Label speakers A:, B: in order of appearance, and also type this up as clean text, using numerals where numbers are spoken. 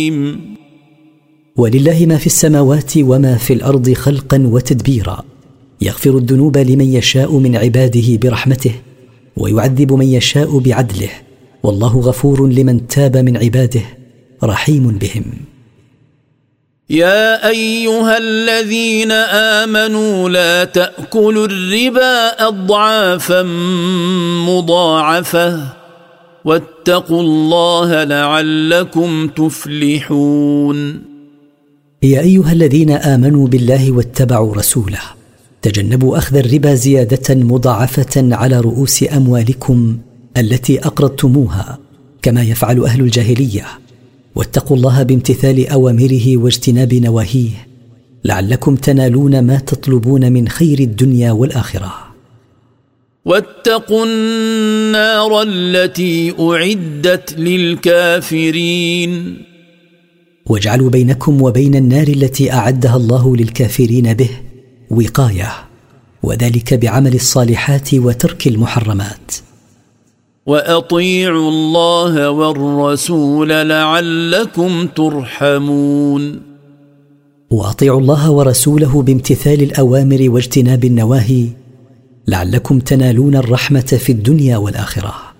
A: ولله ما في السماوات وما في الأرض خلقا وتدبيرا، يغفر الذنوب لمن يشاء من عباده برحمته، ويعذب من يشاء بعدله، والله غفور لمن تاب من عباده رحيم بهم.
B: يا أيها الذين آمنوا لا تأكلوا الربا أضعافا مضاعفة واتقوا الله لعلكم تفلحون.
A: يا أيها الذين آمنوا بالله واتبعوا رسوله، تجنبوا أخذ الربا زيادة مضاعفة على رؤوس أموالكم التي أقرضتموها كما يفعل أهل الجاهلية، واتقوا الله بامتثال أوامره واجتناب نواهيه لعلكم تنالون ما تطلبون من خير الدنيا والآخرة.
B: واتقوا النار التي أعدت للكافرين.
A: واجعلوا بينكم وبين النار التي أعدها الله للكافرين به وقاية، وذلك بعمل الصالحات وترك المحرمات.
B: وأطيعوا الله والرسول لعلكم ترحمون.
A: وأطيعوا الله ورسوله بامتثال الأوامر واجتناب النواهي لعلكم تنالون الرحمة في الدنيا والآخرة.